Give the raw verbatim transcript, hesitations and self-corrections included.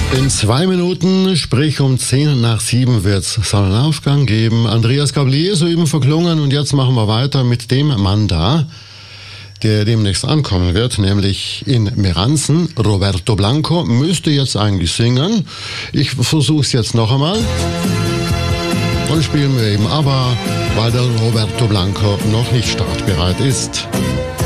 In zwei Minuten, sprich um zehn nach sieben, wird es Sonnenaufgang geben. Andreas Gablier soeben verklungen und jetzt machen wir weiter mit dem Mann da, der demnächst ankommen wird, nämlich in Meranzen. Roberto Blanco müsste jetzt eigentlich singen. Ich versuche es jetzt noch einmal. Und spielen wir eben aber, weil der Roberto Blanco noch nicht startbereit ist.